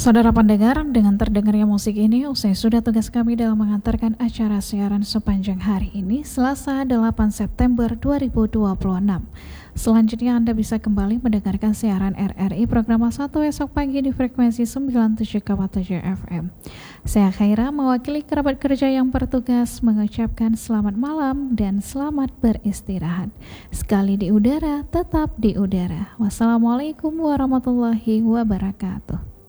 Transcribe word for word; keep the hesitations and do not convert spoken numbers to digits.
Saudara pendengar, dengan terdengarnya musik ini, usai sudah tugas kami dalam mengantarkan acara siaran sepanjang hari ini, Selasa delapan September dua ribu dua puluh enam. Selanjutnya Anda bisa kembali mendengarkan siaran R R I Program satu esok pagi di frekuensi sembilan puluh tujuh koma tujuh F M. Saya Khaira, mewakili kerabat kerja yang bertugas, mengucapkan selamat malam dan selamat beristirahat. Sekali di udara, tetap di udara. Wassalamualaikum warahmatullahi wabarakatuh.